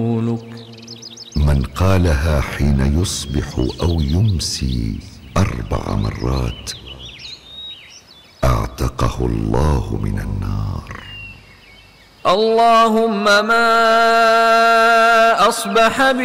من قالها حين يصبح أو يمسي 4 مرات أعتقه الله من النار. اللهم ما أصبح